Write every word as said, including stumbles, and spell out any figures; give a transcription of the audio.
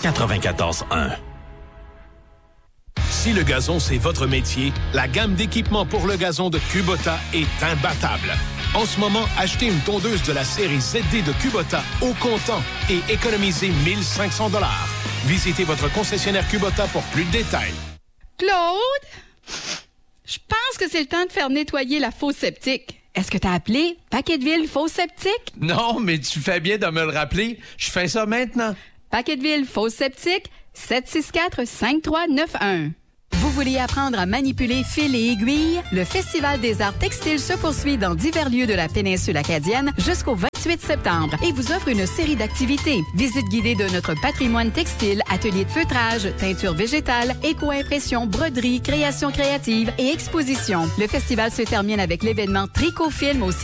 quatre-vingt-quatorze un. Si le gazon, c'est votre métier, la gamme d'équipements pour le gazon de Kubota est imbattable. En ce moment, achetez une tondeuse de la série Z D de Kubota au comptant et économisez mille cinq cents dollars. Visitez votre concessionnaire Kubota pour plus de détails. Claude, je pense que c'est le temps de faire nettoyer la fosse septique. Est-ce que tu as appelé Paquetteville Fosse Septique? Non, mais tu fais bien de me le rappeler. Je fais ça maintenant. Paquetteville Fosse Septique, sept six quatre, cinq trois neuf un. Vous voulez apprendre à manipuler fil et aiguilles? Le Festival des arts textiles se poursuit dans divers lieux de la péninsule acadienne jusqu'au vingt-huit septembre et vous offre une série d'activités. Visite guidée de notre patrimoine textile, atelier de feutrage, teinture végétale, éco-impression, broderie, création créative et exposition. Le festival se termine avec l'événement Tricot Film au